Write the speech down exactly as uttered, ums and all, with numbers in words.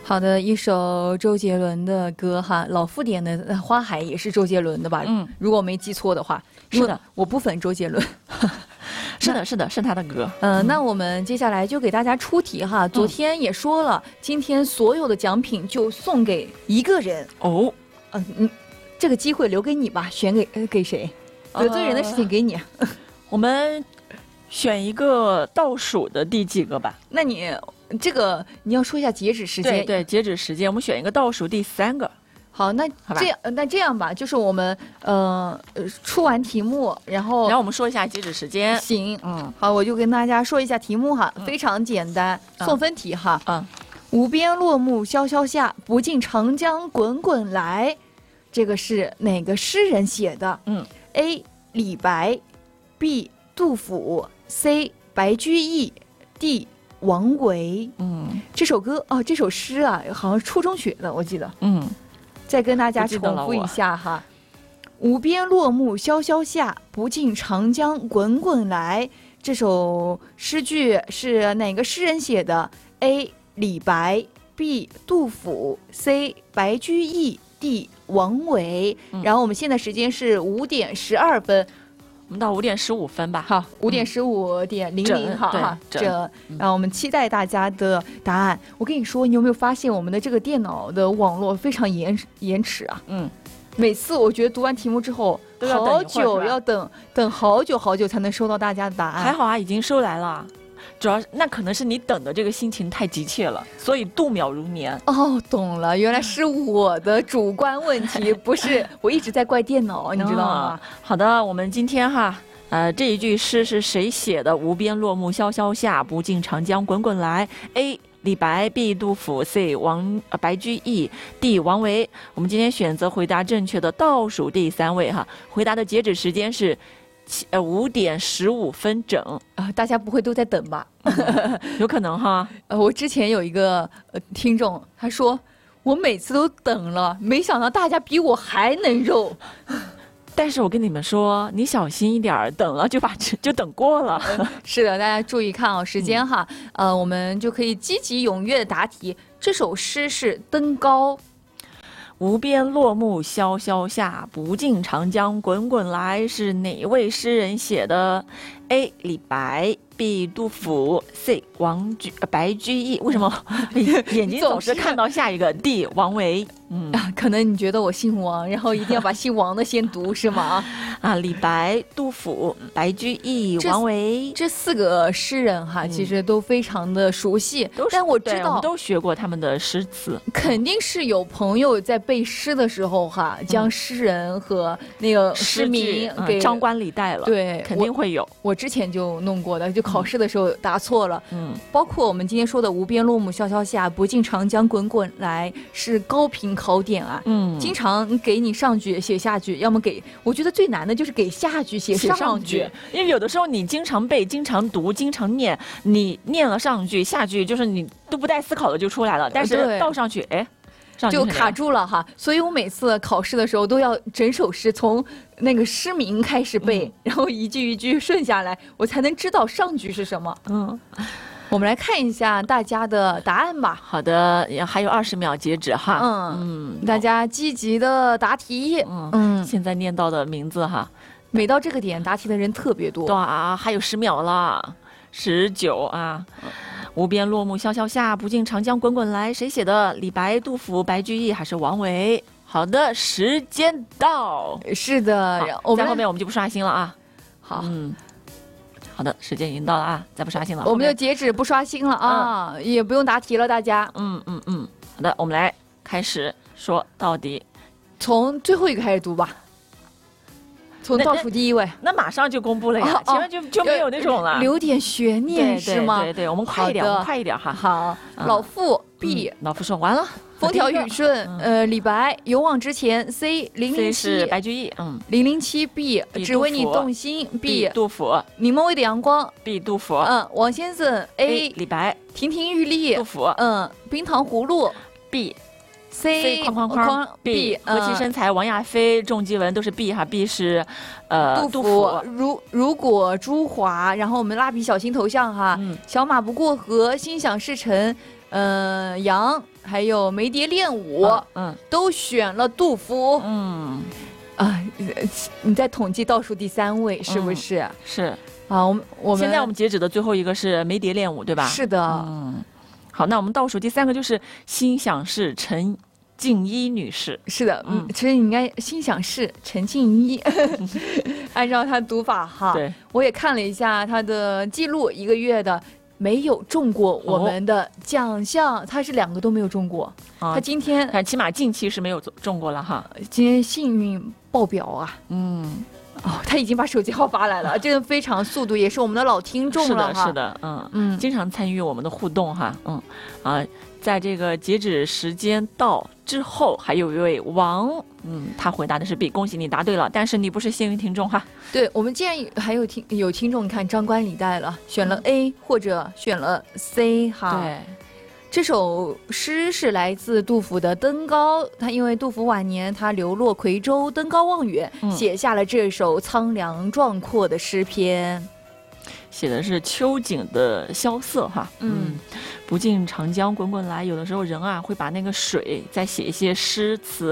好的，一首周杰伦的歌哈，老傅点的《花海》也是周杰伦的吧？ 嗯， 如果我没记错的话。 是的， 我不粉周杰伦。 是的，是的，是他的歌。 呃，那我们接下来就给大家出题哈。昨天也说了，嗯、今天所有的奖品就送给一个人哦。 嗯、呃、嗯，这个机会留给你吧，选给呃给谁？得罪人的事情给你。呃、 我们选一个倒数的第几个吧？ 那你这个你要说一下截止时间。 对对，截止时间，我们选一个倒数第三个。 好，那这样那这样吧，就是我们呃出完题目，然后然后我们说一下截止时间。 行，嗯，好，我就跟大家说一下题目哈，嗯、非常简单，送分题哈。 嗯， 无边落木萧萧下，不尽长江滚滚来。这个是哪个诗人写的？ 嗯 ，A. 李白 ，B. 杜甫 ，C. 白居易 ，D. 王维。 嗯， 这首歌哦，这首诗啊，好像初中学的，我记得。 嗯。 再跟大家重复一下哈，无边落木萧萧下，不尽长江滚滚来。这首诗句是哪个诗人写的 ？A. 李白 B. 杜甫 C. 白居易 D. 王维。嗯、然后我们现在时间是五点十二分， 我们到五点十五分吧。 好，五点十五点零零，好哈，这，然后我们期待大家的答案。我跟你说，你有没有发现我们的这个电脑的网络非常延延迟啊？ 嗯， 每次我觉得读完题目之后，好久要等等好久好久才能收到大家的答案。 还好啊，已经收来了。主要那可能是你等的这个心情太急切了，所以度秒如年。 哦，懂了，原来是我的主观问题，不是我一直在怪电脑，你知道吗？ 嗯、好的，我们今天哈，呃，这一句诗是谁写的？无边落木萧萧下，不尽长江滚滚来。A. 李白 B. 杜甫 C. 王、呃、白居易 D. 王维。我们今天选择回答正确的倒数第三位哈，回答的截止时间是。呃，五点十五分整啊、 呃，大家不会都在等吧？ 嗯、有可能哈。 呃，我之前有一个呃听众，他说我每次都等了，没想到大家比我还能肉。 但是我跟你们说，你小心一点，等了就把就等过了。 呃、是的，大家注意看哦，时间哈，嗯、呃，我们就可以积极踊跃的答题。这首诗是《登高》。 无边落木萧萧下，不尽长江滚滚来，是哪位诗人写的 ？A. 李白 B. 杜甫 C. 王居、呃、白居易。为什么眼睛总是看到下一个 D. 王维？ 嗯、啊，可能你觉得我姓王，然后一定要把姓王的先读是吗？ 啊，李白、杜甫、白居易、王维这四个诗人哈，嗯、其实都非常的熟悉，但我知道我们都学过他们的诗词， 肯定是有朋友在背诗的时候哈，嗯、将诗人和那个诗名给张冠李戴了， 对， 肯定会有。 我, 我之前就弄过的，就考试的时候答错了。 嗯， 包括我们今天说的“无边落木萧萧下，不尽长江滚滚来”是高频考点啊。 嗯， 经常给你上句写下句，要么给，我觉得最难的就是给下句写上句， 上句因为有的时候你经常背、经常读、经常念，你念了上句，下句就是你都不带思考的就出来了，但是倒上去，哎。 就卡住了哈，所以我每次考试的时候都要整首诗从那个诗名开始背，嗯、然后一句一句顺下来，我才能知道上句是什么。 嗯， 我们来看一下大家的答案吧。 好的，还有二十秒截止哈。 嗯嗯，大家积极的答题。 嗯嗯，现在念到的名字哈， 每到这个点答题的人特别多。 对啊，还有十秒了，十九啊。嗯无边落木萧萧下，不尽长江滚滚来。谁写的？李白、杜甫、白居易还是王维？好的，时间到。 是的， 在后面我们就不刷新了啊。 好， 嗯，好的，时间已经到了啊，再不刷新了， 我们就截止不刷新了啊，嗯、也不用答题了，大家。 嗯嗯嗯，好的，我们来开始说到底， 从最后一个开始读吧。从倒数第一位， 那, 那, 那马上就公布了呀，哦、前面就就没有那种了， 留点悬念是吗？ 对对对，我们快一点，我们快一点哈。 好，嗯、老傅 B，、 嗯、老傅说完了。 风调雨顺，嗯、呃，李白勇往直前 C 零零七白居易，嗯， 零零七 B 只为你动心 B 杜甫， 柠檬味的阳光 B 杜甫， 嗯，王先生 A 李白， 亭亭玉立杜甫， 嗯，冰糖葫芦 B。 C 框框框 B 何其身材王亚飞重基文都是 B 哈 B 是呃杜甫如如果朱华，然后我们蜡笔小新头像哈，嗯、小马不过河心想事成， 呃，杨还有梅蝶练舞， 嗯，嗯都选了杜甫。 嗯啊，你在统计倒数第三位是不是？ 嗯、是啊，我们我们现在我们截止的最后一个是梅蝶练舞，对吧？ 是的。 嗯，好，那我们倒数第三个就是心想事陈静一女士。 是的，嗯，其实你应该心想事陈静一，按照她读法哈。 对， 我也看了一下她的记录，一个月的没有中过我们的奖项，她、哦、是两个都没有中过。她、啊、今天看起码近期是没有中过了哈。 今天幸运爆表啊！ 嗯。 哦，他已经把手机号发来了，这个非常速度，也是我们的老听众了哈。 是的，是的，嗯嗯，经常参与我们的互动哈，嗯啊，在这个截止时间到之后，还有一位王，嗯，他回答的是 B， 恭喜你答对了，但是你不是幸运听众哈。 对，我们既然还有听有听众，你看张冠李戴了，选了 A、嗯、或者选了 C 哈。 对。 这首诗是来自杜甫的《登高》，他因为杜甫晚年他流落夔州，登高望远，嗯、写下了这首苍凉壮阔的诗篇。 写的是秋景的萧瑟哈，嗯，嗯不尽长江滚滚来。有的时候人啊会把那个水再写一些诗词。